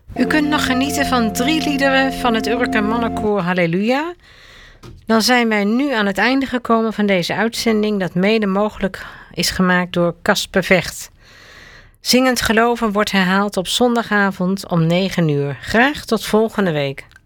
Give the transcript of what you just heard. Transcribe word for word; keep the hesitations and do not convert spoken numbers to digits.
U kunt nog genieten van drie liederen van het Urker Mannenkoor Halleluja. Dan zijn wij nu aan het einde gekomen van deze uitzending, dat mede mogelijk is gemaakt door Casper Vecht. Zingend Geloven wordt herhaald op zondagavond om negen uur. Graag tot volgende week.